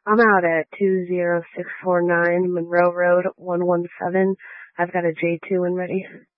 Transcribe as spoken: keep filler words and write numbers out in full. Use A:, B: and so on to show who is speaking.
A: I'm out at two zero six four nine Monroe Road, one one seven. I've got a J two and ready.